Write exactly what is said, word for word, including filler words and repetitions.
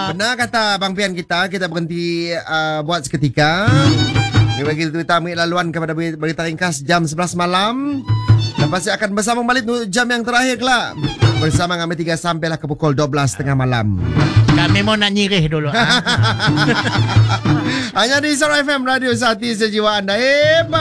malam. Benar kata Bang Pian kita, kita berhenti uh, buat seketika. Kita bagi kita ambil laluan kepada berita ringkas jam sebelas malam. Dan pasti akan bersama balik jam yang terakhir kelak. Bersama kami tiga sampailah ke pukul dua belas tengah malam. Kami mau nak nyirih dulu. Hanya di Sora F M Radio Sati Sejiwa Anda. Hebat.